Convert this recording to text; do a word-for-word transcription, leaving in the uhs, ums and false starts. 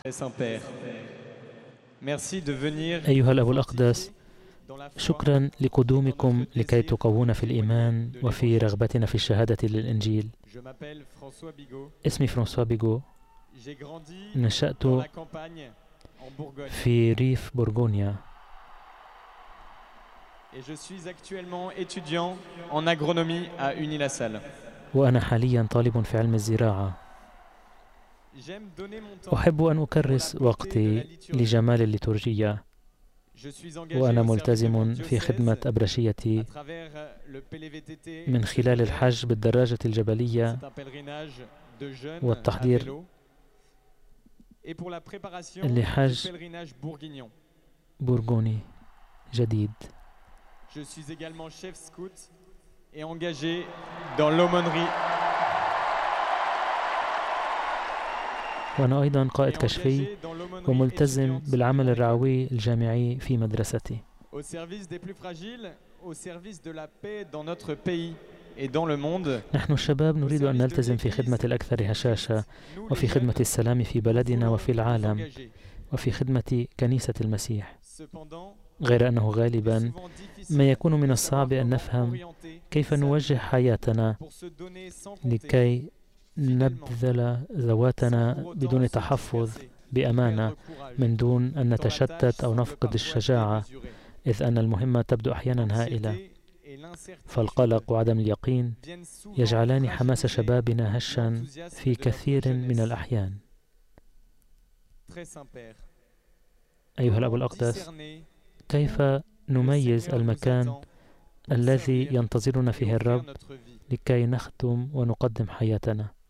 أيها الأب الأقدس، شكرا لقدومكم لكي تقوونا في الإيمان وفي رغبتنا في الشهادة للإنجيل. اسمي فرانسوا بيغو. نشأت في ريف بورغونيا، وأنا حاليا طالب في علم الزراعة. أحب أن أكرس وقتي لجمال الليتورجية، وأنا ملتزم في خدمة أبرشيتي من خلال الحج بالدراجة الجبلية والتحضير لحج بورغوني جديد. وأنا أيضا قائد كشفي وملتزم بالعمل الرعوي الجامعي في مدرستي. نحن الشباب نريد أن نلتزم في خدمة الأكثر هشاشة، وفي خدمة السلام في بلدنا وفي العالم، وفي خدمة كنيسة المسيح. غير أنه غالبا ما يكون من الصعب أن نفهم كيف نوجه حياتنا لكي نبذل ذواتنا بدون تحفظ بأمانة، من دون أن نتشتت أو نفقد الشجاعة، إذ أن المهمة تبدو أحيانا هائلة. فالقلق وعدم اليقين يجعلان حماس شبابنا هشا في كثير من الأحيان. أيها الأب الأقدس، كيف نميز المكان الذي ينتظرنا فيه الرب لكي نخدم ونقدم حياتنا؟